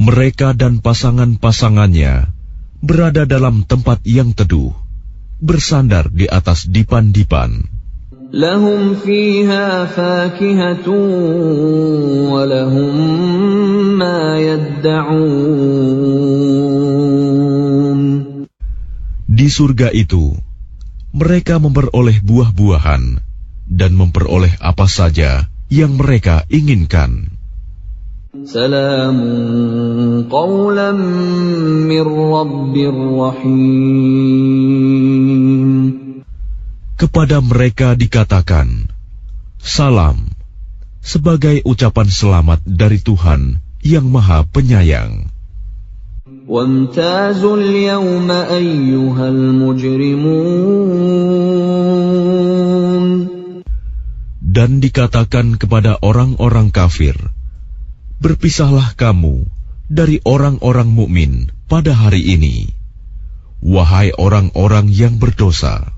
Mereka dan pasangan-pasangannya berada dalam tempat yang teduh, bersandar di atas dipan-dipan. Lahum fiha fakihatun wa lahum ma yadda'un. Di surga itu, mereka memperoleh buah-buahan dan memperoleh apa saja yang mereka inginkan. Salamun qawlan min Rabbir Rahim. Kepada mereka dikatakan, salam, sebagai ucapan selamat dari Tuhan yang Maha Penyayang. Wamtazul yawma ayyuhal mujrimun. Dan dikatakan kepada orang-orang kafir, berpisahlah kamu dari orang-orang mukmin pada hari ini, wahai orang-orang yang berdosa.